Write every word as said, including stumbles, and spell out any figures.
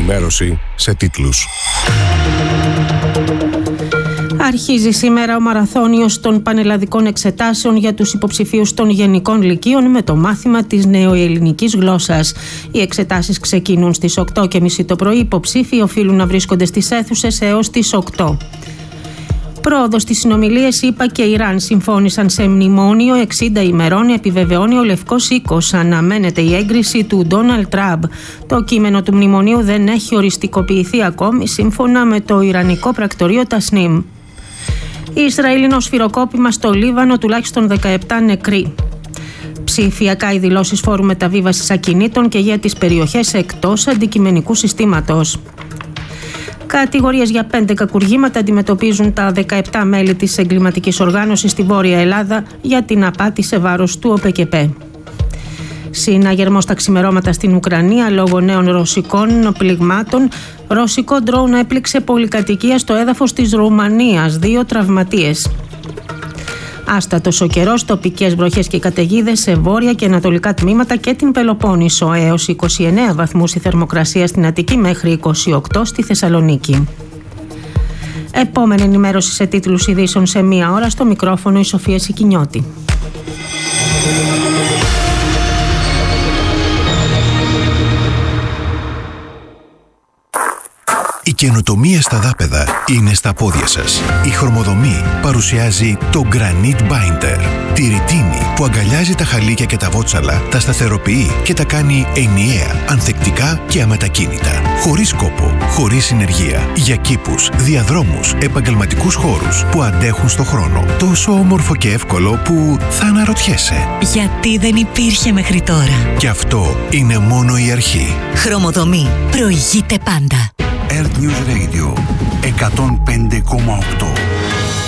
ενημέρωση σε τίτλους. Αρχίζει σήμερα ο μαραθώνιος των πανελλαδικών εξετάσεων για τους υποψηφίους των γενικών λυκείων με το μάθημα της νεοελληνικής γλώσσας. Οι εξετάσεις ξεκινούν στις οκτώ και τριάντα το πρωί. Οι υποψήφοι οφείλουν να βρίσκονται στις αίθουσες έως τις οκτώ. Πρόοδος στις συνομιλίες ΗΠΑ και Ιράν συμφώνησαν σε μνημόνιο εξήντα ημερών, επιβεβαιώνει ο Λευκός Οίκος. Αναμένεται η έγκριση του Ντόναλντ Τραμπ. Το κείμενο του μνημονίου δεν έχει οριστικοποιηθεί ακόμη, σύμφωνα με το Ιρανικό πρακτορείο Τασνίμ. Ισραηλινό σφυροκόπημα στο Λίβανο, τουλάχιστον δεκαεπτά νεκροί. Ψηφιακά οι δηλώσεις φόρου μεταβίβασης ακινήτων και για τις περιοχές εκτός αντικειμενικού συστήματος. Κατηγορίες για πέντε κακουργήματα αντιμετωπίζουν τα δεκαεπτά μέλη της εγκληματικής οργάνωσης στη Βόρεια Ελλάδα για την απάτη σε βάρος του ΟΠΕΚΕΠΕ. Συναγερμός τα ξημερώματα στην Ουκρανία λόγω νέων ρωσικών πληγμάτων. Ρωσικό ντρόουν έπληξε πολυκατοικία στο έδαφος της Ρουμανίας. Δύο τραυματίες. Άστατος ο καιρός, τοπικές βροχές και καταιγίδες σε βόρεια και ανατολικά τμήματα και την Πελοπόννησο. Έως είκοσι εννέα βαθμούς η θερμοκρασία στην Αττική μέχρι είκοσι οκτώ στη Θεσσαλονίκη. Επόμενη ενημέρωση σε τίτλους ειδήσεων σε μία ώρα. Στο μικρόφωνο η Σοφία Σικινιώτη. Η καινοτομία στα δάπεδα είναι στα πόδια σας. Η Χρωμοδομή παρουσιάζει το Granite Binder. Τη ρητίνη που αγκαλιάζει τα χαλίκια και τα βότσαλα, τα σταθεροποιεί και τα κάνει ενιαία, ανθεκτικά και αμετακίνητα. Χωρίς κόπο, χωρίς συνεργεία. Για κήπους, διαδρόμους, επαγγελματικούς χώρους που αντέχουν στο χρόνο. Τόσο όμορφο και εύκολο που θα αναρωτιέσαι. Γιατί δεν υπήρχε μέχρι τώρα. Και αυτό είναι μόνο η αρχή. Χρωμοδομή. Προηγείται πάντα. Earth News Radio εκατόν πέντε κόμμα οκτώ.